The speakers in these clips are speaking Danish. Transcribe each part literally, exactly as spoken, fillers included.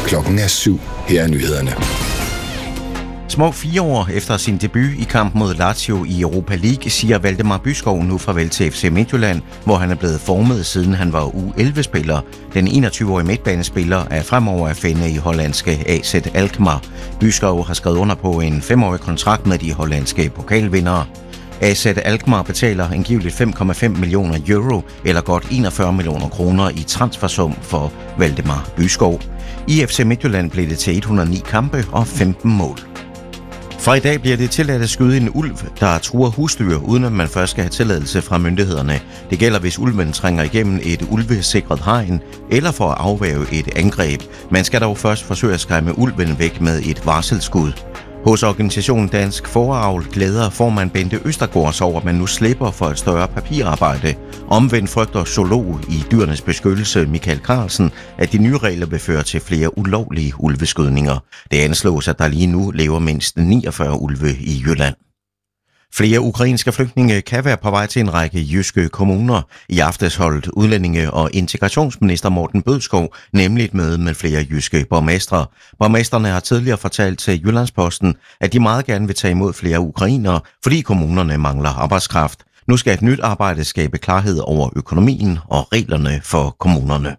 Klokken er syv. Her er nyhederne. Små fire år efter sin debut i kampen mod Lazio i Europa League, siger Valdemar Byskov nu farvel til F C Midtjylland, hvor han er blevet formet, siden han var U elleve-spiller. Den enogtyve-årige midtbanespiller er fremover at finde i hollandske A Z Alkmaar. Byskov har skrevet under på en femårig kontrakt med de hollandske pokalvindere. A Z Alkmaar betaler angiveligt fem komma fem millioner euro, eller godt enogfyrre millioner kroner i transfersum for Valdemar Byskov. I F C Midtjylland blev det til et hundrede og ni kampe og femten mål. Fra i dag bliver det tilladt at skyde en ulv, der truer husdyr, uden at man først skal have tilladelse fra myndighederne. Det gælder, hvis ulven trænger igennem et ulvesikret hegn, eller for at afværge et angreb. Man skal dog først forsøge at skræmme ulven væk med et varselsskud. Hos organisationen Dansk Fåreavl glæder formand Bente Østergaard over, at man nu slipper for et større papirarbejde. Omvendt frygter zoolog i Dyrenes Beskyttelse Michael Carlsen, at de nye regler vil føre til flere ulovlige ulveskydninger. Det anslås, at der lige nu lever mindst niogfyrre ulve i Jylland. Flere ukrainske flygtninge kan være på vej til en række jyske kommuner. I aftes holdt udlændinge- og integrationsminister Morten Bødskov nemlig et møde med flere jyske borgmestre. Borgmestrene har tidligere fortalt til Jyllandsposten, at de meget gerne vil tage imod flere ukrainere, fordi kommunerne mangler arbejdskraft. Nu skal et nyt arbejde skabe klarhed over økonomien og reglerne for kommunerne.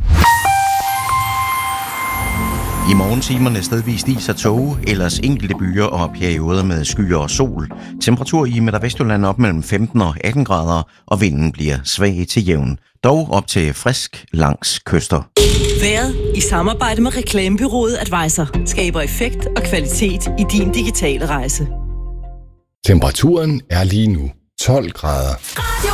I morgentimerne stedvist is og tåge, ellers enkelte byer og perioder med skyer og sol. Temperatur i Midt- og Vestjylland op mellem femten og atten grader, og vinden bliver svag til jævn. Dog op til frisk langs kyster. Vejret i samarbejde med reklamebureauet Advisor skaber effekt og kvalitet i din digitale rejse. Temperaturen er lige nu tolv grader.